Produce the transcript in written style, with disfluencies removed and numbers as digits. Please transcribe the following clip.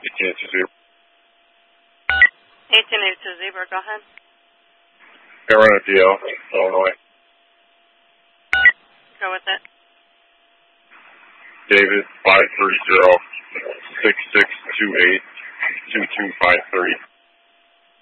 1882 Zebra, go ahead. Coronadale, Illinois. Go with it. David 530-6628-2253.